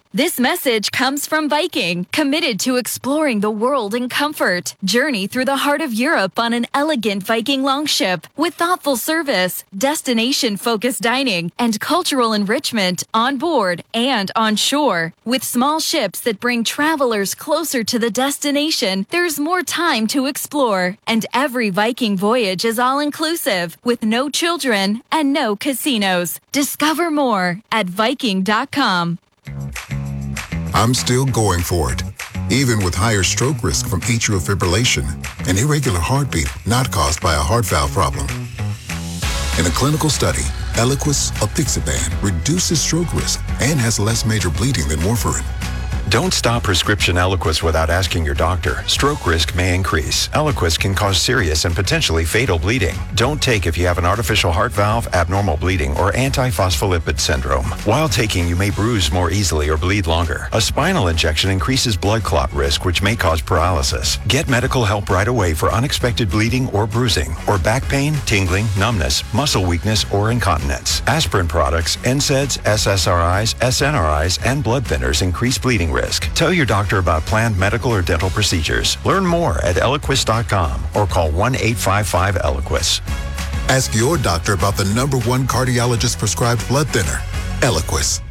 This message comes from Viking, committed to exploring the world in comfort. Journey through the heart of Europe on an elegant Viking longship with thoughtful service, destination-focused dining, and cultural enrichment on board and on shore. With small ships that bring travelers closer to the destination, there's more time to explore. And every Viking voyage is all-inclusive, with no children and no casinos. Discover more at Viking.com. I'm still going for it, even with higher stroke risk from atrial fibrillation, an irregular heartbeat not caused by a heart valve problem. In a clinical study, Eliquis apixaban reduces stroke risk and has less major bleeding than warfarin. Don't stop prescription Eliquis without asking your doctor. Stroke risk may increase. Eliquis can cause serious and potentially fatal bleeding. Don't take if you have an artificial heart valve, abnormal bleeding, or antiphospholipid syndrome. While taking, you may bruise more easily or bleed longer. A spinal injection increases blood clot risk, which may cause paralysis. Get medical help right away for unexpected bleeding or bruising, or back pain, tingling, numbness, muscle weakness, or incontinence. Aspirin products, NSAIDs, SSRIs, SNRIs, and blood thinners increase bleeding risk. Tell your doctor about planned medical or dental procedures. Learn more at Eliquis.com or call 1-855-ELIQUIS. Ask your doctor about the #1 cardiologist-prescribed blood thinner, Eliquis.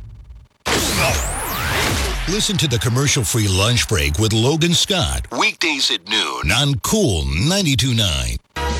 Listen to the commercial-free lunch break with Logan Scott. Weekdays at noon on Cool 92.9.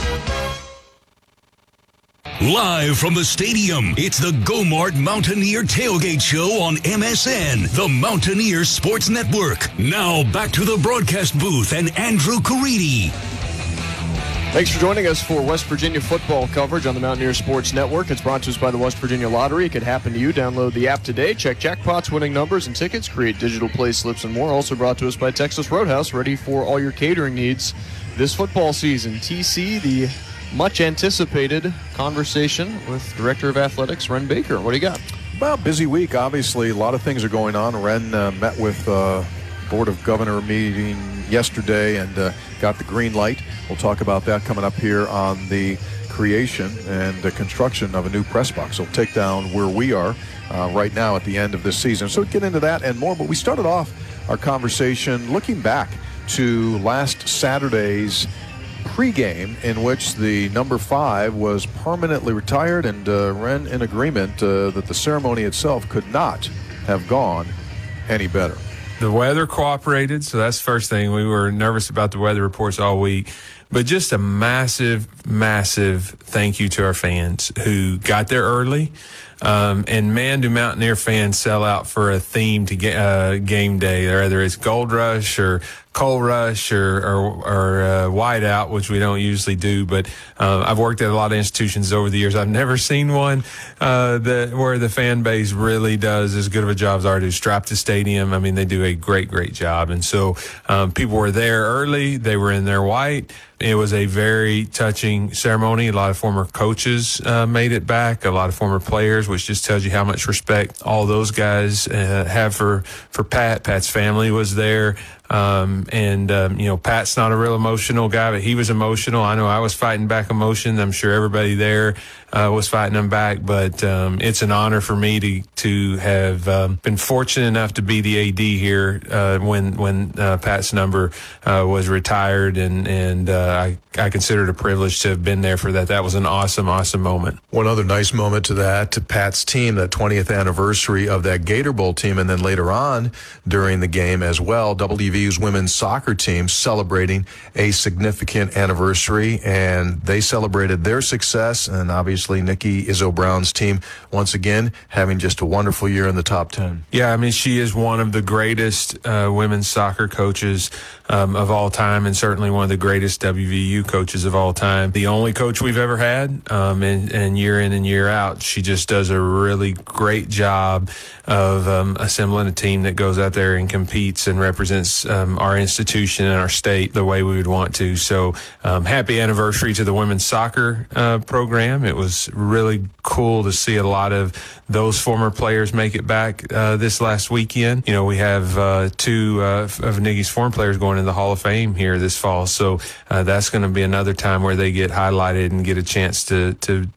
Live from the stadium, it's the Go-Mart Mountaineer Tailgate Show on MSN, the Mountaineer Sports Network. Now back to the broadcast booth and Andrew Caridi. Thanks for joining us for West Virginia football coverage on the Mountaineer Sports Network. It's brought to us by the West Virginia Lottery. It could happen to you. Download the app today. Check jackpots, winning numbers, and tickets. Create digital play slips and more. Also brought to us by Texas Roadhouse, ready for all your catering needs this football season. TC, the much anticipated conversation with Director of Athletics, Ren Baker. What do you got? Well, busy week, obviously. A lot of things are going on. Ren met with Board of Governor meeting yesterday and got the green light. We'll talk about that coming up here on the creation and the construction of a new press box. We'll take down where we are right now at the end of this season. So we'll get into that and more. But we started off our conversation looking back to last Saturday's pregame, in which the number 5 was permanently retired, and Ren in agreement that the ceremony itself could not have gone any better. The weather cooperated, so that's the first thing. We were nervous about the weather reports all week. But just a massive, massive thank you to our fans who got there early. And man, do Mountaineer fans sell out for a theme to game day, whether it's Gold Rush or Coal Rush or White Out, which we don't usually do. But I've worked at a lot of institutions over the years. I've never seen one where the fan base really does as good of a job as ours do. Strap the stadium. I mean, they do a great, great job. And so people were there early. They were in their white. It was a very touching ceremony. A lot of former coaches made it back, a lot of former players, which just tells you how much respect all those guys have for Pat. Pat's family was there. Pat's not a real emotional guy, but he was emotional. I know I was fighting back emotion. I'm sure everybody there was fighting them back, but it's an honor for me to have been fortunate enough to be the AD here when Pat's number was retired, and I consider it a privilege to have been there for that. That was an awesome, awesome moment. One other nice moment to that, to Pat's team, that 20th anniversary of that Gator Bowl team, and then later on during the game as well, WVU's women's soccer team celebrating a significant anniversary, and they celebrated their success, and obviously Nikki Izzo Brown's team once again having just a wonderful year in the top 10. Yeah, I mean, she is one of the greatest women's soccer coaches of all time, and certainly one of the greatest WVU coaches of all time. The only coach we've ever had, and year in and year out, she just does a really great job of assembling a team that goes out there and competes and represents our institution and our state the way we would want to. So happy anniversary to the women's soccer program. It was was really cool to see a lot of those former players make it back this last weekend. You know, we have two of Niggy's former players going into the Hall of Fame here this fall, so that's going to be another time where they get highlighted and get a chance to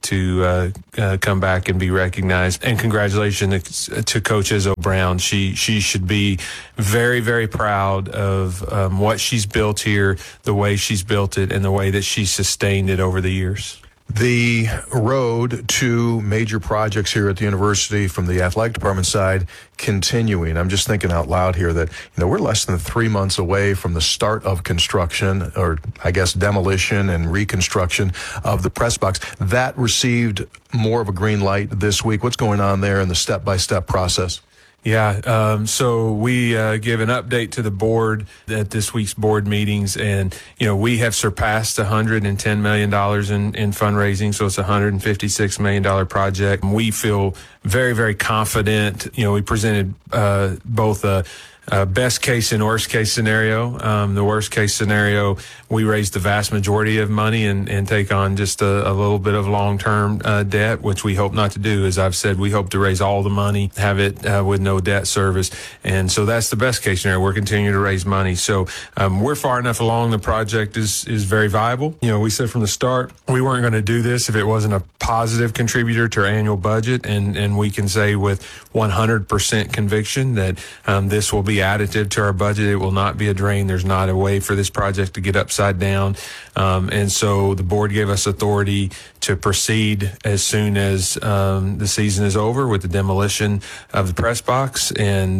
come back and be recognized. And congratulations to Coach Izzo Brown. She should be very, very proud of what she's built here, the way she's built it, and the way that she's sustained it over the years. The road to major projects here at the university from the athletic department side continuing. I'm just thinking out loud here that, we're less than 3 months away from the start of construction, or I guess demolition and reconstruction of the press box. That received more of a green light this week. What's going on there in the step-by-step process? Yeah, so we give an update to the board at this week's board meetings, and, we have surpassed $110 million in fundraising, so it's a $156 million project. We feel very, very confident. We presented both a best case and worst case scenario. The worst case scenario, we raise the vast majority of money and take on just a little bit of long-term debt, which we hope not to do. As I've said, we hope to raise all the money, have it with no debt service. And so that's the best case scenario. We're continuing to raise money. So we're far enough along. The project is very viable. We said from the start we weren't going to do this if it wasn't a positive contributor to our annual budget. And we can say with 100% conviction that this will be additive to our budget. It will not be a drain. There's not a way for this project to get upside down. And so the board gave us authority to proceed as soon as the season is over with the demolition of the press box and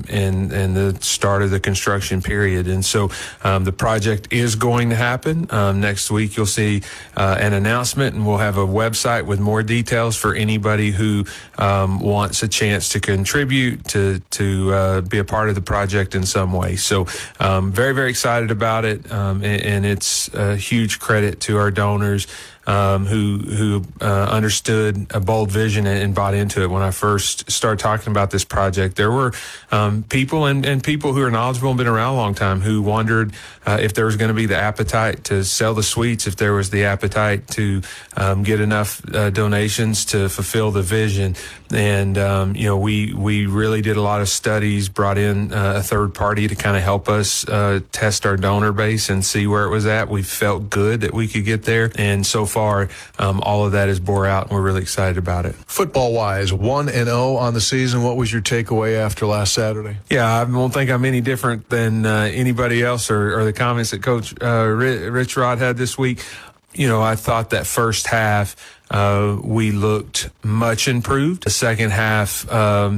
the start of the construction period. And so the project is going to happen. Next week you'll see an announcement, and we'll have a website with more details for anybody who wants a chance to contribute to be a part of the project in some way. So very, very excited about it, and it's a huge credit to our donors who understood a bold vision and bought into it. When I first started talking about this project, there were people and people who are knowledgeable and been around a long time who wondered if there was going to be the appetite to sell the suites, if there was the appetite to get enough donations to fulfill the vision. And we really did a lot of studies, brought in a third party to kind of help us test our donor base and see where it was at. We felt good that we could get there, and so far all of that is bore out, and we're really excited about it. Football-wise, 1-0 on the season. What was your takeaway after last Saturday? Yeah, I don't think I'm any different than anybody else or the comments that Coach Rich Rod had this week. I thought that first half we looked much improved. The second half,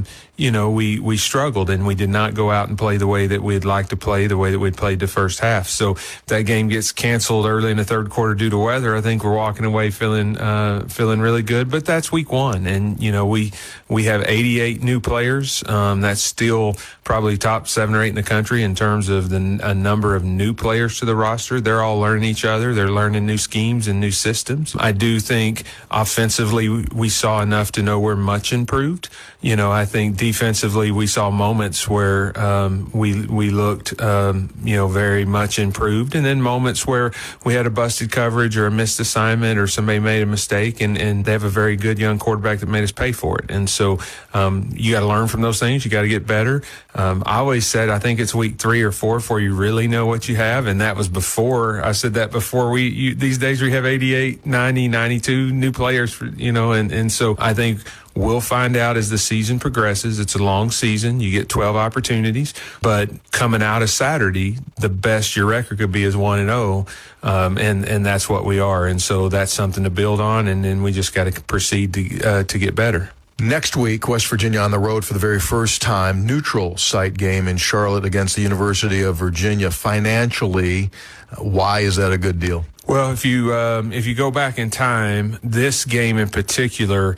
we struggled, and we did not go out and play the way that we'd like to play, the way that we'd played the first half. So if that game gets canceled early in the third quarter due to weather, I think we're walking away feeling really good. But that's week one, and we have 88 new players. That's still probably top 7 or 8 in the country in terms of a number of new players to the roster. They're all learning each other. They're learning new schemes and new systems. I do think offensively we saw enough to know we're much improved. I think defensively we saw moments where we looked very much improved, and then moments where we had a busted coverage or a missed assignment or somebody made a mistake, and they have a very good young quarterback that made us pay for it. And so you got to learn from those things. You got to get better. I always said I think it's week 3 or 4 before you really know what you have, and that was before. I said that before these days we have 88, 90, 92 new players, and so I think we'll find out as the season progresses. It's a long season. You get 12 opportunities, but coming out of Saturday, the best your record could be is 1-0, and that's what we are. And so that's something to build on, and then we just got to proceed to get better. Next week, West Virginia on the road for the very first time, neutral site game in Charlotte against the University of Virginia. Financially, why is that a good deal? Well, if you go back in time, this game in particular,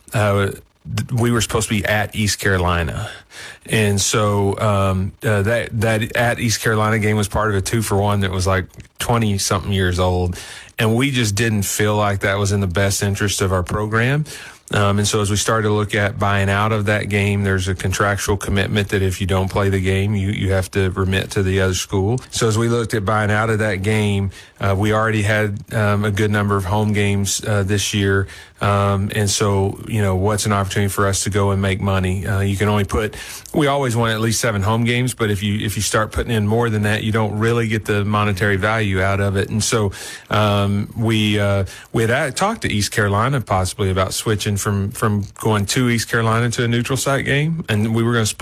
we were supposed to be at East Carolina. And so that at East Carolina game was part of a 2-for-1 that was like 20-something years old. And we just didn't feel like that was in the best interest of our program. And so as we started to look at buying out of that game, there's a contractual commitment that if you don't play the game, you have to remit to the other school. So as we looked at buying out of that game, We already had a good number of home games this year. And so, what's an opportunity for us to go and make money? You can only we always want at least 7 home games, but if you start putting in more than that, you don't really get the monetary value out of it. And so, we had talked to East Carolina possibly about switching from going to East Carolina to a neutral site game, and we were going to split